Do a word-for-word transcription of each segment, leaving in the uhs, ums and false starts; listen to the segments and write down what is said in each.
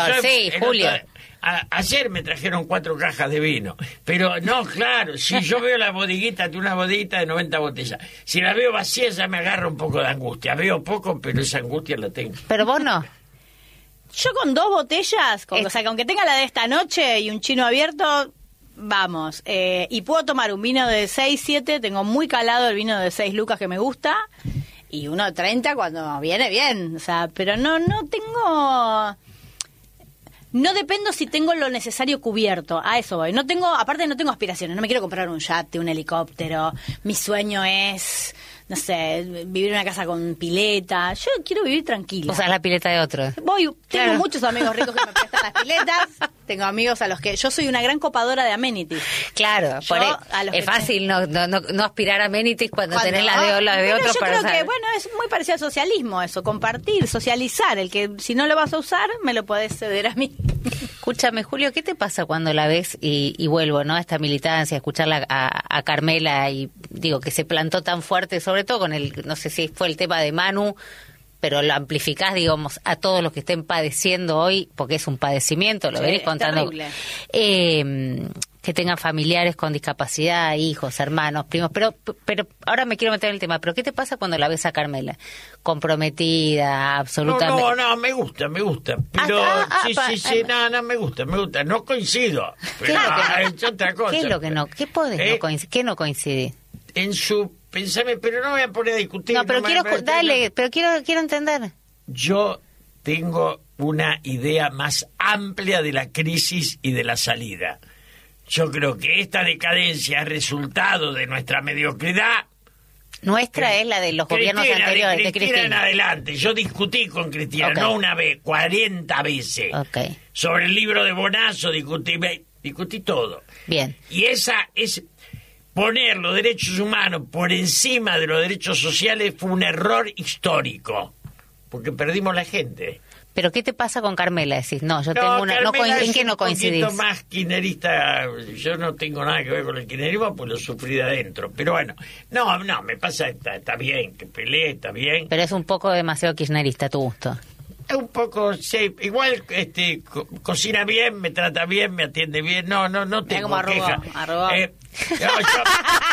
Víctor, yo, sí, el Julio. otro- a- ayer me trajeron cuatro cajas de vino. Pero no, claro, si yo veo la bodeguita de una bodeguita de noventa botellas, si la veo vacía ya me agarra un poco de angustia. Veo poco, pero esa angustia la tengo. Pero vos no. Yo con dos botellas, con, Es- o sea, que aunque tenga la de esta noche y un chino abierto, vamos. Eh, y puedo tomar un vino de seis, siete, tengo muy calado el vino de seis lucas que me gusta, y uno de treinta cuando viene bien. O sea, pero no, no tengo... No dependo si tengo lo necesario cubierto, a eso voy. No tengo, aparte no tengo aspiraciones, no me quiero comprar un yate, un helicóptero. Mi sueño es, no sé, vivir en una casa con pileta. Yo quiero vivir tranquila. O sea, la pileta de otro. Voy, tengo Claro. muchos amigos ricos que me prestan las piletas. Tengo amigos a los que yo soy una gran copadora de amenities. Claro, Yo, por ahí- a los es que fácil no, no, no, no aspirar a amenities cuando, Cuando- tenés la de, la de Pero otro yo para creo usar. que, bueno, es muy parecido al socialismo eso, compartir, socializar. El que si no lo vas a usar, me lo podés ceder a mí. Escúchame, Julio, ¿qué te pasa cuando la ves y, y vuelvo, ¿no? A esta militancia, a escucharla a, a Carmela y digo que se plantó tan fuerte, sobre todo con el, no sé si fue el tema de Manu, pero lo amplificás, digamos, a todos los que estén padeciendo hoy, porque es un padecimiento, lo Sí, venís es contando. terrible. Eh, que tengan familiares con discapacidad, hijos, hermanos, primos, pero pero ahora me quiero meter en el tema, pero ¿qué te pasa cuando la ves a Carmela? Comprometida, No, absolutamente. no, no, me gusta, me gusta. Pero Ah, ah, sí, ah, sí, pa- sí, ah, no, no, me gusta, me gusta. No coincido. ¿Qué es lo que no? Es otra cosa. ¿Qué es lo que no? ¿Qué podés Eh, no coincidir? ¿Qué no coincide? En su pensame, pero no voy a poner a discutir. No, pero me- quiero, me- dale, pero quiero, quiero entender. Yo tengo una idea más amplia de la crisis y de la salida. Yo creo que esta decadencia es resultado de nuestra mediocridad. Nuestra es la de los gobiernos Cristina, anteriores, de de Cristina, Cristina. en adelante. Yo discutí con Cristina, Ok. no una vez, cuarenta veces. Ok, Sobre el libro de Bonazo discutí, me- discutí todo. bien. Y esa es poner los derechos humanos por encima de los derechos sociales fue un error histórico, porque perdimos la gente. Pero ¿qué te pasa con Carmela? Decís, no, yo No, tengo una... No Carmela coin- ¿En es qué no un coincidís? poquito más kirchnerista. Yo no tengo nada que ver con el kirchnerismo, pues lo sufrí de adentro. Pero bueno, no, no, me pasa, está, está bien, que pelee, está bien. Pero es un poco demasiado kirchnerista a tu gusto. Es un poco, sí, igual este, co- cocina bien, me trata bien, me atiende bien. No, no, no Mira tengo cómo arrugó, queja. arrugó. Eh, no, yo,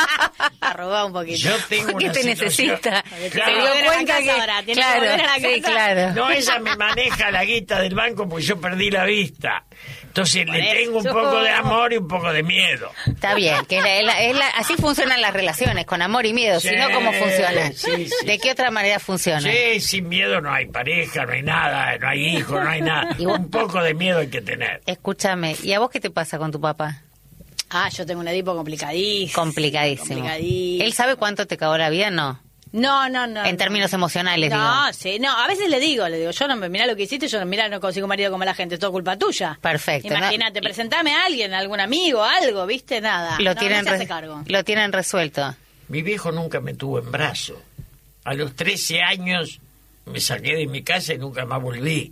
Arrugá un poquito. yo tengo ¿Qué una te situación- necesita? Porque Claro. Se volver a dio la cuenta casa que... ahora, tiene que claro, volver a la sí, casa. claro. No, ella me maneja la guita del banco porque yo perdí la vista. Entonces Por le eso. tengo un poco de amor y un poco de miedo. Está bien, que es la- es la- es la- así funcionan las relaciones, con amor y miedo. Sí, Si no, ¿cómo funcionan? sí, sí. ¿De qué otra manera funcionan? Sí, sin miedo no hay pareja, no hay nada, no hay hijos, no hay nada. Y vos- Un poco de miedo hay que tener. Escúchame, ¿y a vos qué te pasa con tu papá? Ah, yo tengo un Edipo complicadísimo. Complicadísimo. Complicadísimo. ¿Él sabe cuánto te cagó la vida? No. No, no, no. En no. términos emocionales, No, digo. sí, no, a veces le digo, le digo, yo no, mirá lo que hiciste, yo no, mirá, no consigo marido como la gente, es todo culpa tuya. Perfecto, ¿no? Imagínate, presentame a alguien, a algún amigo, algo, ¿viste? Nada. Lo, no, tienen no se hace re- cargo. lo tienen resuelto. Mi viejo nunca me tuvo en brazo. A los trece años me saqué de mi casa y nunca más volví.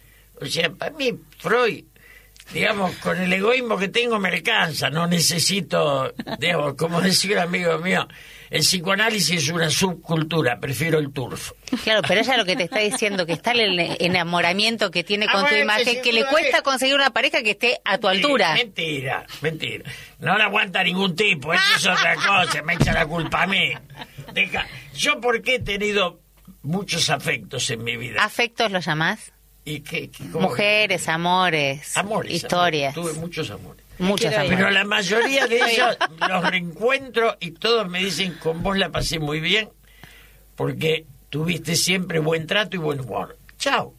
O sea, para mí, Freud, digamos, con el egoísmo que tengo me alcanza. No necesito, digamos, como decía un amigo mío, el psicoanálisis es una subcultura, prefiero el turf. Claro, pero ella lo que te está diciendo, que está el enamoramiento que tiene Ah, con tu bueno, imagen, que que le sin duda cuesta es- conseguir una pareja que esté a tu altura. Mentira, mentira. No la aguanta ningún tipo, eso es otra cosa, me echa la culpa a mí. Deja, yo porque he tenido muchos afectos en mi vida. ¿Afectos lo llamás? ¿Y qué, qué- cómo? Mujeres, amores, Amores, historias. amores. Tuve muchos amores. Muchos Quiero ir. amores. Pero la mayoría de ellos los reencuentro y todos me dicen, con vos la pasé muy bien porque tuviste siempre buen trato y buen humor. Chao.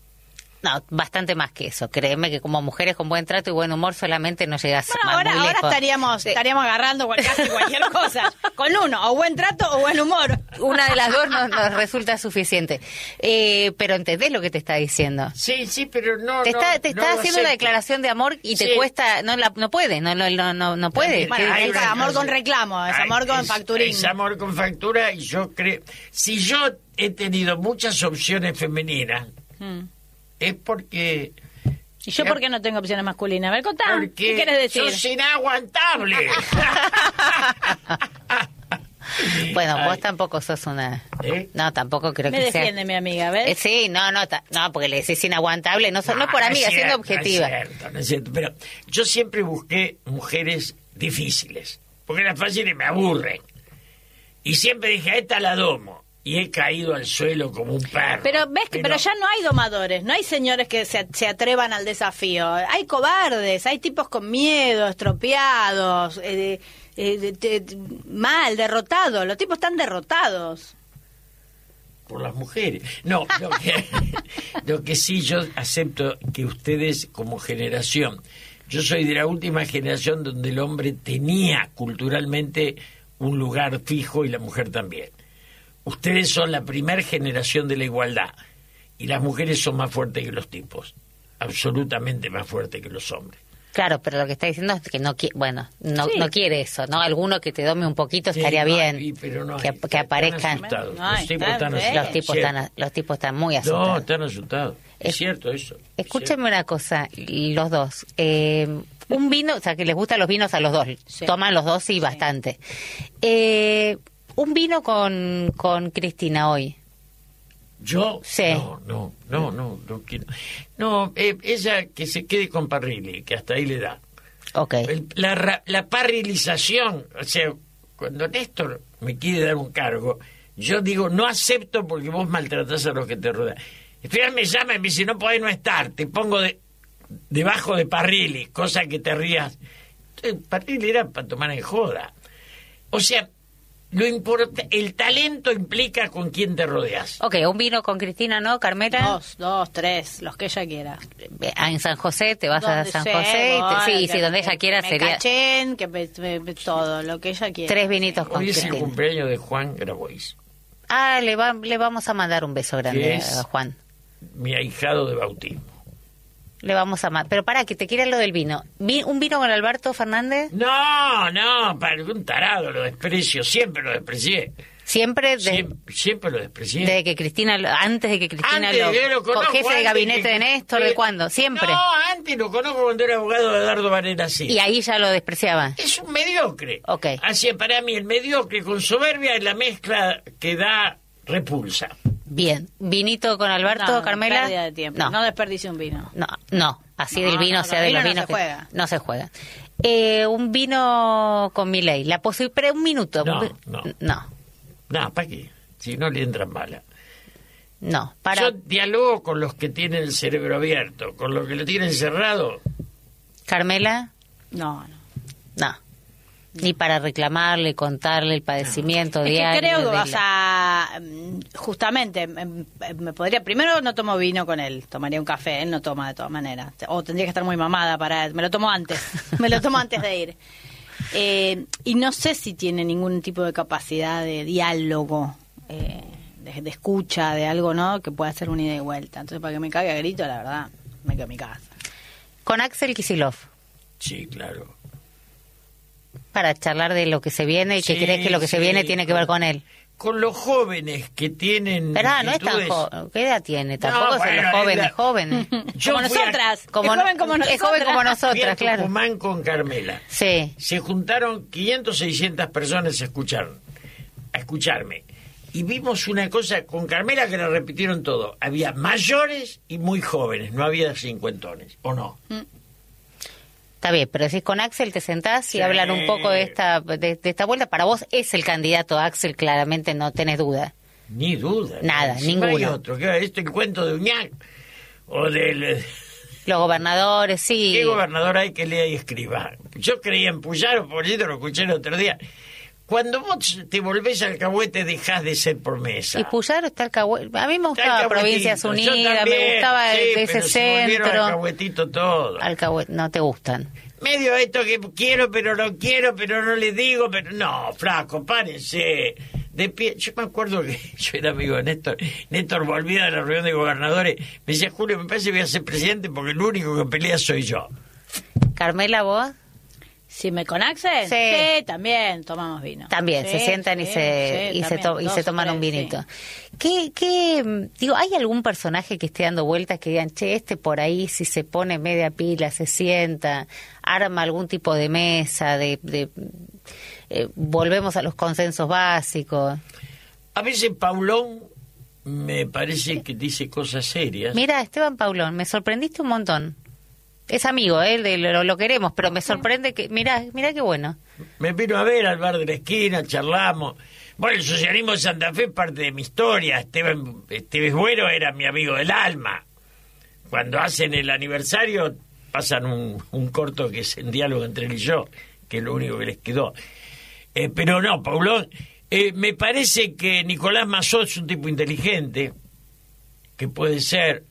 No, bastante más que eso. Créeme que como mujeres con buen trato y buen humor solamente no llegas Bueno, más ahora, muy ahora lejos. estaríamos, Sí. estaríamos agarrando cual- casi cualquier cosa. Con uno, o buen trato o buen humor. Una de las dos nos, nos resulta suficiente. Eh, pero entendés lo que te está diciendo. Sí, sí, pero no. Te no, está, te no está lo haciendo una acepto. declaración de amor y te Sí. cuesta, no la, no puede, no, no, no, no, no puede. Bueno, Bueno, hay es una amor cosa- con reclamo, es Ay, amor con es- facturín. Es amor con factura y yo creo... Si yo he tenido muchas opciones femeninas, Mm. es porque... ¿Y yo por qué no tengo opciones masculinas? A ver, contá, Porque ¿qué querés decir? sos inaguantable. Bueno, Ay. vos tampoco sos una... ¿Eh? No, tampoco creo Me que sea... defiende mi amiga, ¿ves? Eh, sí, no, no, ta- no, porque le decís inaguantable, no, so- no por es amiga, siendo cierto, objetiva. No es cierto, no es cierto. Pero yo siempre busqué mujeres difíciles, porque las fáciles me aburren. Y siempre dije, a esta la domo. Y he caído al suelo como un perro. Pero ves que pero ya no hay domadores, no hay señores que se, se atrevan al desafío. Hay cobardes, hay tipos con miedo, estropeados, eh, eh, de- de- de- mal, derrotados. Los tipos están derrotados. Por las mujeres. No, lo que, lo que sí yo acepto que ustedes como generación, yo soy de la última generación donde el hombre tenía culturalmente un lugar fijo y la mujer también. Ustedes son la primera generación de la igualdad y las mujeres son más fuertes que los tipos, absolutamente más fuertes que los hombres. Claro, pero lo que está diciendo es que no quiere, bueno, no, Sí. no quiere eso, ¿no? Alguno que te dome un poquito Sí, estaría no bien. hay, pero no que, hay. que Están aparezcan. asustados. No hay, Los tipos están están re- asustados. Los tipos Cierto. están, los tipos están muy No, asustados. están asustados. Es, Es- cierto eso. es Escúcheme una cosa, los dos. Eh, un vino, o sea, que les gustan los vinos a los dos. Sí. Toman los dos y bastante. Eh, un vino con, con Cristina hoy. Yo Sí. no, no, no, no, no quiero. No, eh, ella que se quede con Parrilli, que hasta ahí le da. Ok. El- la, ra- la parrilización, o sea, cuando Néstor me quiere dar un cargo, yo digo, no acepto porque vos maltratás a los que te rodean. Al final me llama y me dice, no podés no estar, te pongo de, debajo de Parrilli, cosa que te rías. Entonces, Parrilli era para tomar en joda. O sea, lo importa, el talento implica con quién te rodeas. Ok, un vino con Cristina, ¿no, Carmela? Dos, dos, tres, los que ella quiera. Ah, en San José, te vas a Donde San sea, José. y te- bueno, sí, que sí, donde me- ella quiera me sería cachen, que me- me- me- todo, lo que ella quiera. tres vinitos con Hoy es el Cristina. cumpleaños de Juan Grabois, Ah, le, va, le vamos a mandar un beso grande ¿Qué es? a Juan. mi ahijado de bautismo. Le vamos a mandar. Pero para que te quiera lo del vino. Vi- ¿Un vino con Alberto Fernández? No, no, para un tarado lo desprecio, siempre lo desprecié. Siempre de- Siempre, siempre lo desprecié. desde que Cristina, lo- antes de que Cristina Antes, lo, yo lo conozco jefe de antes gabinete que- de Néstor, que- ¿de cuándo? Siempre. No, antes lo conozco cuando era abogado de Eduardo Varela, sí. Y ahí ya lo despreciaba. Es un mediocre. Ok. Así para mí el mediocre con soberbia es la mezcla que da repulsa. Bien. ¿Vinito con Alberto, No, Carmela? pérdida de tiempo. No. No, desperdicie un vino. No, no, así No, del vino, no, sea con de vino los no vinos se que juega. no se juega. Eh, un vino con Milei, la posi- pero un minuto. No, Un vi- no. no, No, ¿para qué? Si no le entran balas. no, para Yo dialogo con los que tienen el cerebro abierto, con los que lo tienen cerrado. Carmela, No, no. no. Ni para reclamarle, contarle el padecimiento Es diario. que creo que, de o la- sea, mm, justamente, em, me podría, primero no tomo vino con él, tomaría un café, él no toma de todas maneras, o tendría que estar muy mamada para, me lo tomo antes, me lo tomo antes de ir. Eh, y no sé si tiene ningún tipo de capacidad de diálogo, eh, de, de escucha, de algo, ¿no? Que pueda hacer una ida y vuelta. Entonces, para que me caiga a grito, la verdad, me quedo en mi casa. Con Axel Kicillof, Sí, claro. para charlar de lo que se viene y que Sí, crees que lo que se sí, viene tiene que ver con él. Con los jóvenes que tienen. Pero ah, no es tan inquietudes. joven. ¿Qué edad tiene? Tampoco son bueno, los jóvenes es la- jóvenes. Yo como fui a- nosotras, Como es joven como es nosotras. joven como Fui a nosotras, claro. Tucumán con Carmela. Sí. Se juntaron quinientas, seiscientas personas a escuchar, a escucharme. Y vimos una cosa con Carmela que la repitieron todo. Había mayores y muy jóvenes, no había cincuentones, ¿o no? Está bien, pero si con Axel te sentás y Sí. hablan un poco de esta de, de esta vuelta, para vos es el candidato Axel, claramente no tenés duda. Ni duda. Nada, Encima ninguno. Hay otro. ¿Qué, ¿Esto el cuento de Uñac? ¿O del... Los gobernadores, sí. ¿Qué gobernador hay que lea y escriba? Yo creía en Puyaro, por eso lo escuché el otro día. Cuando vos te volvés alcahuete, dejás de ser promesa. Y Puyaro está alcahuete. A mí me Está gustaba alcahuetito. Provincias Yo Unidas, me también, gustaba sí, el- ese pero se volvieron centro. alcahuetito todo. Alcahuete, no te gustan. Medio esto que quiero, pero no quiero, pero no le digo, pero no, flaco, párense. De pie. Yo me acuerdo que yo era amigo de Néstor. Néstor volvía de la reunión de gobernadores. Me decía, Julio, me parece que voy a ser presidente porque el único que pelea soy yo. Carmela, vos. Si me con Axel, Sí. sí, también tomamos vino. También, Sí, se sientan y sí, se sí, y se, también, to- y dos se o toman un tres, vinito. sí. ¿Qué, qué, digo, hay algún personaje que esté dando vueltas que digan, che, este por ahí si se pone media pila, se sienta, arma algún tipo de mesa, de, de eh, volvemos a los consensos básicos? A veces Paulón me parece que dice cosas serias. Mira, Esteban Paulón, me sorprendiste un montón. Es amigo, ¿eh? De, lo, lo queremos, pero me sorprende que... Mirá, mirá qué bueno. Me vino a ver al bar de la esquina, charlamos. Bueno, el socialismo de Santa Fe es parte de mi historia. Esteban Esteves Güero era mi amigo del alma. Cuando hacen el aniversario, pasan un, un corto que es en diálogo entre él y yo, que es lo único que les quedó. Eh, pero no, Paulón, eh, me parece que Nicolás Mazó es un tipo inteligente, que puede ser...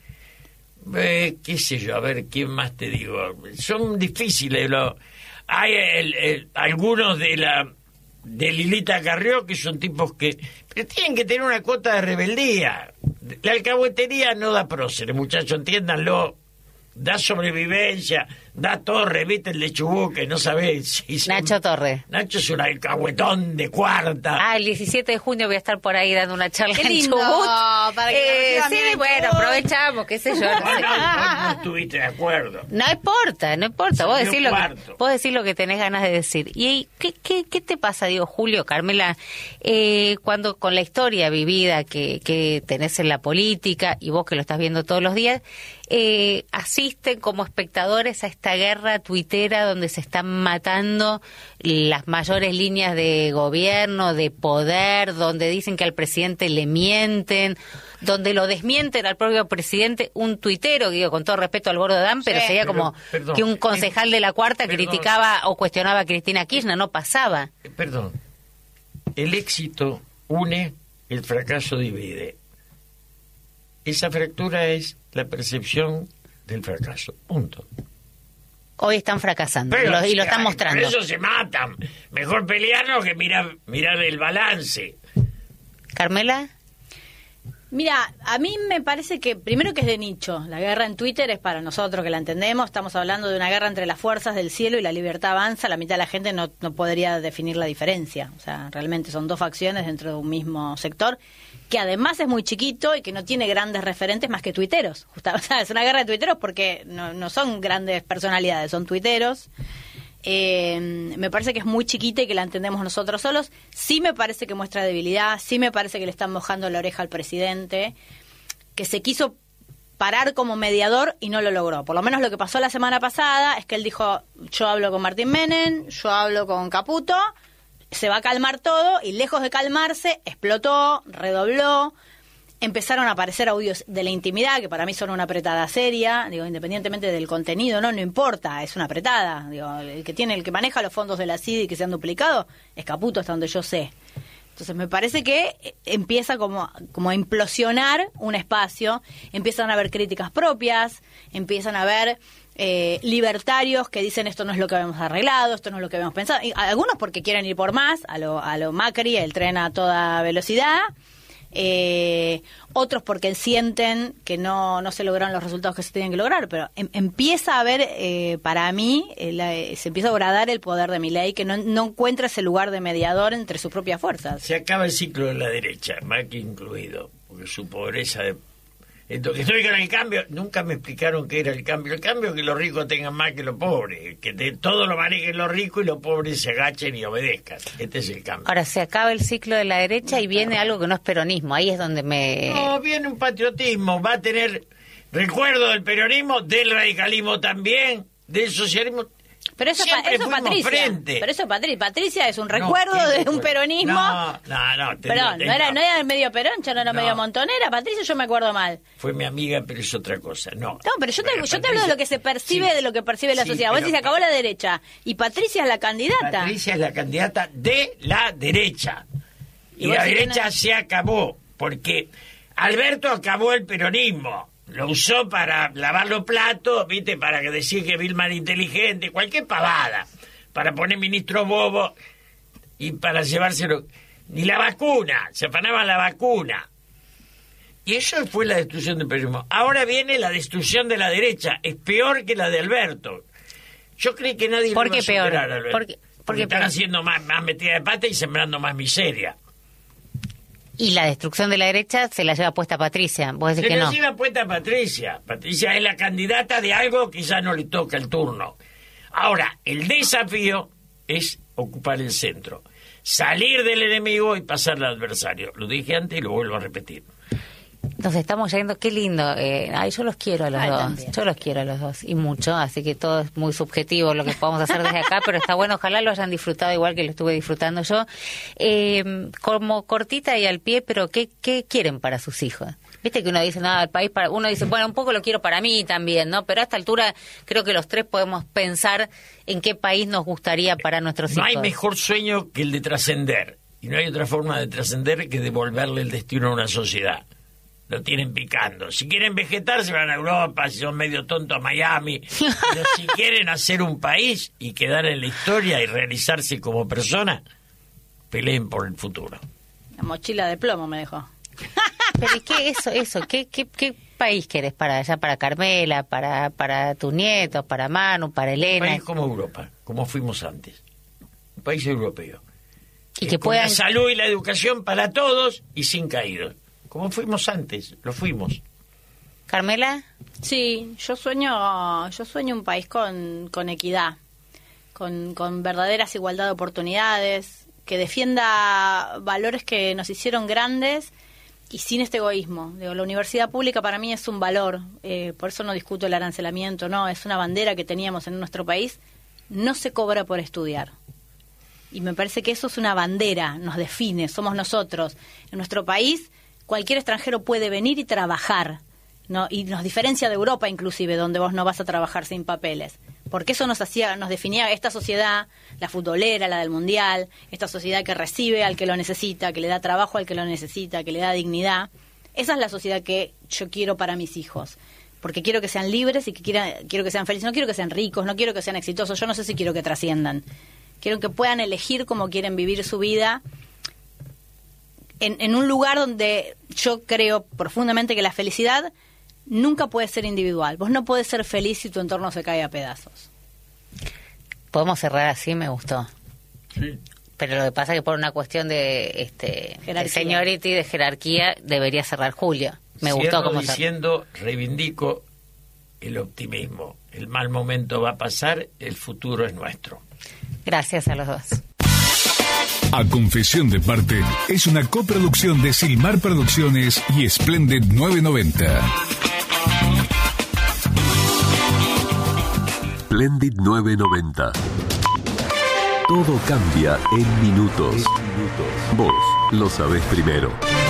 Eh, qué sé yo, a ver, ¿quién más te digo? Son difíciles. Lo, hay el, el, algunos de la de Lilita Carrió que son tipos que... Pero tienen que tener una cuota de rebeldía. La alcahuetería no da próceres, muchachos, entiéndanlo. Da sobrevivencia, da torre, viste el de Chubut, que no sabés si... se- Nacho Torre. Nacho es un alcahuetón de cuarta. Ah, el diecisiete de junio voy a estar por ahí dando una charla Qué en lindo, Chubut. para que Eh, lo reciban sí, bien en bueno, Chubut. aprovechamos, qué sé yo. no sé. Bueno, vos no estuviste de acuerdo. No importa, no importa. Vos Salió decís, lo que, cuarto. vos decís lo que tenés ganas de decir. ¿Y ahí, qué, qué, qué te pasa, digo, Julio, Carmela, eh, cuando con la historia vivida que, que tenés en la política y vos que lo estás viendo todos los días, eh, asisten como espectadores a esta guerra tuitera donde se están matando las mayores líneas de gobierno, de poder, donde dicen que al presidente le mienten, donde lo desmienten al propio presidente, un tuitero, digo, con todo respeto al gordo Dan, pero Sí, sería pero, como perdón, que un concejal de la Cuarta perdón. criticaba o cuestionaba a Cristina Kirchner, no pasaba. Eh, Perdón. El éxito une, el fracaso divide. Esa fractura es la percepción del fracaso. Punto. Hoy están fracasando Pero, y lo, y lo ay, están mostrando. Por eso se matan. Mejor pelearnos que mirar, mirar el balance. Carmela, Mira, a mí me parece que primero que es de nicho. La guerra en Twitter es para nosotros que la entendemos. Estamos hablando de una guerra entre las fuerzas del cielo y la libertad avanza. La mitad de la gente no, no podría definir la diferencia. O sea, realmente son dos facciones dentro de un mismo sector, que además es muy chiquito y que no tiene grandes referentes más que tuiteros. Justa- o sea, es una guerra de tuiteros porque no, no son grandes personalidades, son tuiteros. Eh, me parece que es muy chiquita y que la entendemos nosotros solos. Sí me parece que muestra debilidad, sí me parece que le están mojando la oreja al presidente, que se quiso parar como mediador y no lo logró. Por lo menos lo que pasó la semana pasada es que él dijo, yo hablo con Martín Menem, yo hablo con Caputo, se va a calmar todo, y lejos de calmarse, explotó, redobló. Empezaron a aparecer audios de la intimidad, que para mí son una apretada seria, digo, independientemente del contenido, no, no importa, es una apretada. Digo, el que tiene, el que maneja los fondos de la C I D y que se han duplicado es Caputo, hasta donde yo sé. Entonces me parece que empieza como, como a implosionar un espacio, empiezan a haber críticas propias, empiezan a haber eh, libertarios que dicen esto no es lo que habíamos arreglado, esto no es lo que habíamos pensado. Y algunos porque quieren ir por más, a lo, a lo Macri, el tren a toda velocidad. Eh, otros porque sienten que no, no se lograron los resultados que se tenían que lograr, pero em, empieza a haber, eh, para mí, eh, la, eh, se empieza a bradar el poder de Milei, que no, no encuentra ese lugar de mediador entre sus propias fuerzas. Se acaba el ciclo de la derecha, Macri incluido, porque su pobreza de... Esto, que estoy con el cambio, nunca me explicaron qué era el cambio. El cambio es que los ricos tengan más que los pobres, que de, todo lo manejen los ricos y los pobres se agachen y obedezcan. Este es el cambio. ahora se acaba el ciclo de la derecha y viene algo que no es peronismo. Ahí es donde me... No, viene un patriotismo, va a tener recuerdo del peronismo, del radicalismo también, del socialismo. Pero eso, Siempre eso fuimos Patricia. frente. Pero eso Patricia. Patricia es un No, recuerdo ¿quién de un recuerda? peronismo. No, no, no. te- Perdón, te- no era, no era medio peroncha, no era No. medio montonera. Patricia, yo me acuerdo mal. Fue mi amiga, pero es otra cosa. No, No, pero yo te, Bueno, yo te hablo de lo que se percibe, sí, de lo que percibe la sí, sociedad. Vos pero- decís, se acabó la derecha. Y Patricia es la candidata. Patricia es la candidata de la derecha. Y Y, vos la decís que derecha no- se acabó, porque Alberto acabó el peronismo. Lo usó para lavar los platos, ¿viste? Para que decir que Vilma era inteligente, cualquier pavada. Para poner ministro bobo y para llevárselo. Ni la vacuna, se afanaban la vacuna. Y eso fue la destrucción del peronismo. Ahora viene la destrucción de la derecha, es peor que la de Alberto. Yo creí que nadie ¿Por lo iba qué a superar, peor? Alberto. ¿Por qué, por Porque qué están peor? haciendo más, más metida de pata y sembrando más miseria. Y la destrucción de la derecha se la lleva puesta Patricia. Vos decís Se que le no. lleva puesta a Patricia. Patricia es la candidata de algo que ya no le toca el turno. Ahora, el desafío es ocupar el centro. Salir del enemigo y pasar al adversario. Lo dije antes y lo vuelvo a repetir. Nos estamos yendo, qué lindo. Eh, ay, yo los quiero a los Ay, dos. también. Yo los quiero a los dos. Y mucho, así que todo es muy subjetivo lo que podamos hacer desde acá, pero está bueno, ojalá lo hayan disfrutado igual que lo estuve disfrutando yo. Eh, como cortita y al pie, pero ¿qué, qué quieren para sus hijos? Viste que uno dice, no, el país para... Uno dice, bueno, un poco lo quiero para mí también, ¿no? Pero a esta altura creo que los tres podemos pensar en qué país nos gustaría para nuestros No hijos. hay mejor sueño que el de trascender. Y no hay otra forma de trascender que devolverle el destino a una sociedad. Lo tienen picando. Si quieren vegetar, se van a Europa, si son medio tontos a Miami. Pero si quieren hacer un país y quedar en la historia y realizarse como persona, peleen por el futuro. La mochila de plomo me dejó. Pero ¿y qué eso, eso? ¿Qué, qué, qué país querés para allá? ¿Para Carmela? ¿Para, para tus nietos? ¿Para Manu? ¿Para Un Elena? país como Europa, como fuimos antes. Un país europeo. Y Eh, que con puedan... la salud y la educación para todos y sin caídos. Como fuimos antes, lo fuimos. ¿Carmela? Sí, yo sueño, yo sueño un país con, con equidad, con, con verdaderas igualdad de oportunidades, que defienda valores que nos hicieron grandes y sin este egoísmo. Digo, la universidad pública para mí es un valor, eh, por eso no discuto el arancelamiento, no, es una bandera que teníamos en nuestro país, no se cobra por estudiar. Y me parece que eso es una bandera, nos define, somos nosotros. En nuestro país cualquier extranjero puede venir y trabajar, ¿no? Y nos diferencia de Europa inclusive, donde vos no vas a trabajar sin papeles. Porque eso nos hacía, nos definía esta sociedad, la futbolera, la del mundial, esta sociedad que recibe al que lo necesita, que le da trabajo al que lo necesita, que le da dignidad. Esa es la sociedad que yo quiero para mis hijos. Porque quiero que sean libres y que quiera, quiero que sean felices. No quiero que sean ricos, no quiero que sean exitosos. Yo no sé si quiero que trasciendan. Quiero que puedan elegir cómo quieren vivir su vida en, en un lugar donde yo creo profundamente que la felicidad nunca puede ser individual. Vos no podés ser feliz si tu entorno se cae a pedazos. Podemos cerrar así, me gustó. Sí. Pero lo que pasa es que por una cuestión de, este, de Jerarquía. seniority, de jerarquía, debería cerrar Julio. Me Cierro gustó como cerró. diciendo, reivindico el optimismo. El mal momento va a pasar, el futuro es nuestro. Gracias a los dos. A Confesión de Parte es una coproducción de Silmar Producciones y Splendid novecientos noventa. Splendid novecientos noventa. Todo cambia en minutos. Vos lo sabés primero.